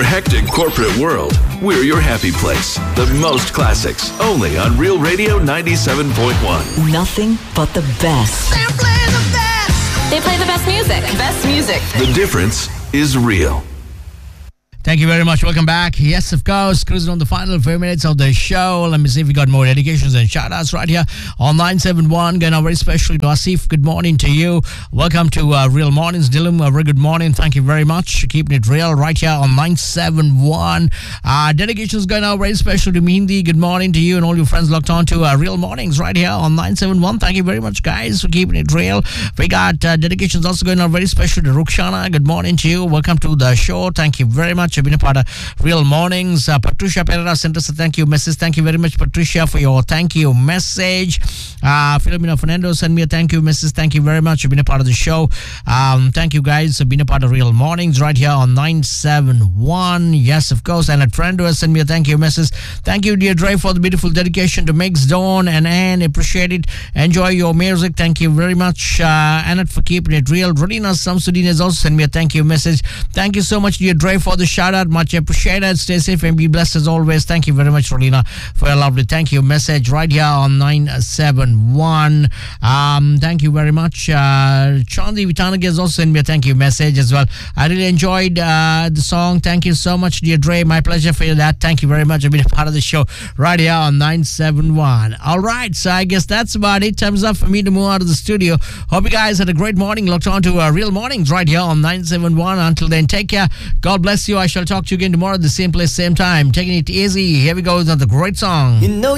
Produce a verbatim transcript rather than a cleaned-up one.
hectic corporate world, we're your happy place. The most classics, only on Real Radio ninety-seven point one. Nothing but the best. They play the best. They play the best music. Best music. The difference is real. Thank you very much. Welcome back. Yes, of course, cruising on the final few minutes of the show. Let me see if we got more dedications and shout-outs right here on nine seven one. Going very special to Asif. Good morning to you. Welcome to uh, Real Mornings. Dylan, a very good morning. Thank you very much. Keeping it real right here on nine seven one. Uh, dedications going out very special to Mehndi. Good morning to you and all your friends locked on to uh, Real Mornings right here on nine seven one. Thank you very much, guys, for keeping it real. We got uh, dedications also going out very special to Rukshana. Good morning to you. Welcome to the show. Thank you very much. You've been a part of Real Mornings. Uh, Patricia Pereira sent us a thank you message. Thank you very much, Patricia, for your thank you message. Uh, Philomena Fernando sent me a thank you message. Thank you very much. You've been a part of the show. Um, thank you, guys, for being a part of Real Mornings right here on nine seven one. Yes, of course. And a friend who has sent me a thank you message. Thank you, dear Dre, for the beautiful dedication to Mix Dawn and Anne. Appreciate it. Enjoy your music. Thank you very much, uh, Annette, for keeping it real. Relina Samsudin has also sent me a thank you message. Thank you so much, dear Dre, for the shout out. Much appreciated. Stay safe and be blessed as always. Thank you very much, Rolina, for a lovely thank you message right here on nine seven one. Um, thank you very much. Uh, Chandi Vitanagi has also sent me a thank you message as well. I really enjoyed uh, the song. Thank you so much, dear Dre. My pleasure for that. Thank you very much for being a part of the show right here on nine seven one. All right, so I guess that's about it. Time's up for me to move out of the studio. Hope you guys had a great morning. Looked on to uh, Real Mornings right here on nine seven one. Until then, take care. God bless you. I shall talk to you again tomorrow at the same place, same time. Taking it easy. Here we go with another great song. You know